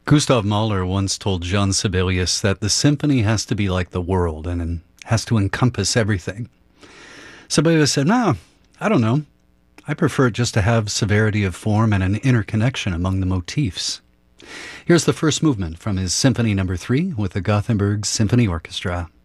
Gustav Mahler once told Jean Sibelius that the symphony has to be like the world and has to encompass everything. Sibelius said, "No, I don't know. I prefer it just to have severity of form and an interconnection among the motifs." Here's the first movement from his Symphony No. 3 with the Gothenburg Symphony Orchestra.